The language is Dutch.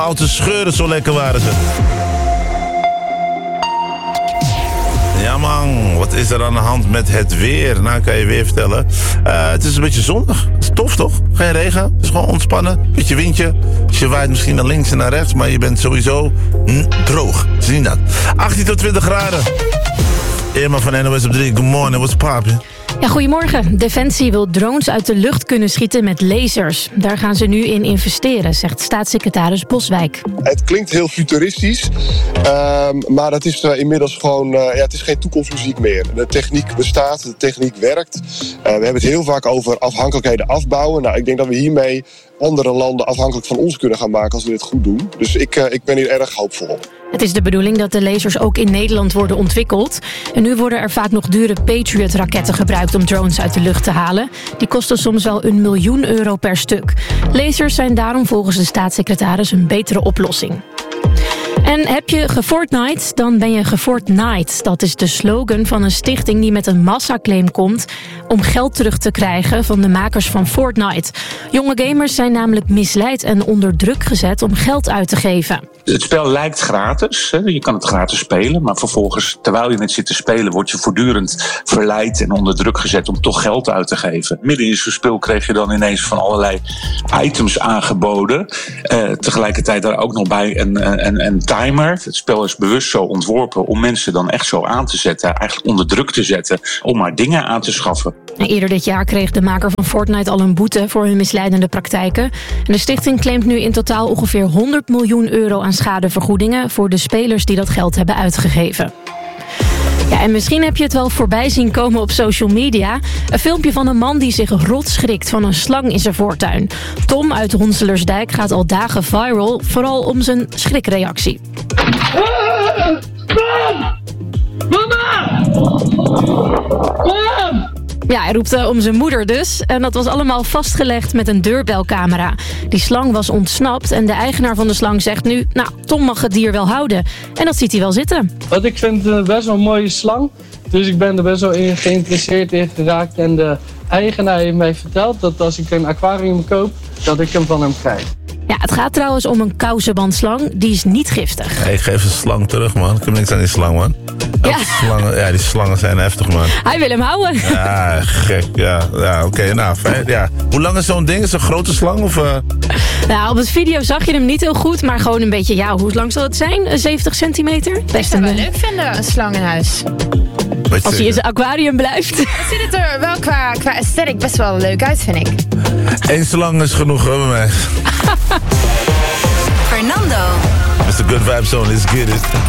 Auto scheuren, zo lekker waren ze. Ja man, wat is er aan de hand met het weer? Nou, kan je weer vertellen. Het is een beetje zonnig. Het is tof, toch? Geen regen. Het is gewoon ontspannen. Beetje windje. Dus je waait misschien naar links en naar rechts, maar je bent sowieso droog. Zie je dat? 18 tot 20 graden. Irma van NOS op 3. Good morning, what's poppin'? Ja, goedemorgen. Defensie wil drones uit de lucht kunnen schieten met lasers. Daar gaan ze nu in investeren, zegt staatssecretaris Boswijk. Het klinkt heel futuristisch, maar dat is inmiddels gewoon... het is geen toekomstmuziek meer. De techniek bestaat, de techniek werkt. We hebben het heel vaak over afhankelijkheden afbouwen. Nou, ik denk dat we hiermee andere landen afhankelijk van ons kunnen gaan maken als we dit goed doen. Dus ik ben hier erg hoopvol op. Het is de bedoeling dat de lasers ook in Nederland worden ontwikkeld. En nu worden er vaak nog dure Patriot-raketten gebruikt om drones uit de lucht te halen. Die kosten soms wel €1 miljoen per stuk. Lasers zijn daarom volgens de staatssecretaris een betere oplossing. En heb je gefortnite, dan ben je gefortnite. Dat is de slogan van een stichting die met een massaclaim komt om geld terug te krijgen van de makers van Fortnite. Jonge gamers zijn namelijk misleid en onder druk gezet om geld uit te geven. Het spel lijkt gratis, je kan het gratis spelen, maar vervolgens, terwijl je het zit te spelen, word je voortdurend verleid en onder druk gezet om toch geld uit te geven. Midden in zo'n spel kreeg je dan ineens van allerlei items aangeboden. Tegelijkertijd daar ook nog bij een timer. Het spel is bewust zo ontworpen om mensen dan echt zo aan te zetten, eigenlijk onder druk te zetten, om maar dingen aan te schaffen. Eerder dit jaar kreeg de maker van Fortnite al een boete voor hun misleidende praktijken. En de stichting claimt nu in totaal ongeveer €100 miljoen aan schadevergoedingen voor de spelers die dat geld hebben uitgegeven. Ja, en misschien heb je het wel voorbij zien komen op social media. Een filmpje van een man die zich rot schrikt van een slang in zijn voortuin. Tom uit Honselersdijk gaat al dagen viral, vooral om zijn schrikreactie. Mama! Kom! Ja, hij roepte om zijn moeder dus. En dat was allemaal vastgelegd met een deurbelcamera. Die slang was ontsnapt en de eigenaar van de slang zegt nu... nou, Tom mag het dier wel houden. En dat ziet hij wel zitten. Wat ik vind best wel een mooie slang. Dus ik ben er best wel in geïnteresseerd in geraakt. En de eigenaar heeft mij verteld dat als ik een aquarium koop, dat ik hem van hem krijg. Ja, het gaat trouwens om een kousenbandslang. Die is niet giftig. Hey, ik geef een slang terug, man. Ik heb niks aan die slang, man. Die slangen zijn heftig, man. Hij wil hem houden. Ja, gek. Ja, oké. Nou, fijn. Ja. Hoe lang is zo'n ding? Is het een grote slang? Of, Nou, op het video zag je hem niet heel goed. Maar gewoon een beetje, ja, hoe lang zal het zijn? 70 centimeter? Best wel leuk vinden, een slang in huis. Als hij in zijn aquarium blijft. Het ziet er wel qua aesthetic best wel leuk uit, vind ik. 1 slang is genoeg, hoor, bij mij. Fernando. Mr. Good Vibe Zone, let's get it.